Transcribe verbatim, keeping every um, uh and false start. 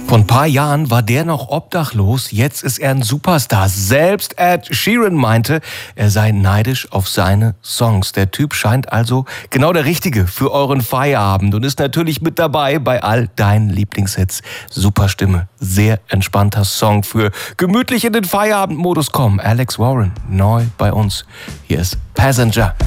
Vor ein paar Jahren war der noch obdachlos, jetzt ist er ein Superstar. Selbst Ed Sheeran meinte, er sei neidisch auf seine Songs. Der Typ scheint also genau der Richtige für euren Feierabend und ist natürlich mit dabei bei all deinen Lieblingshits. Super Stimme, sehr entspannter Song für gemütlich in den Feierabendmodus kommen. Alex Warren, neu bei uns. Hier ist Passenger.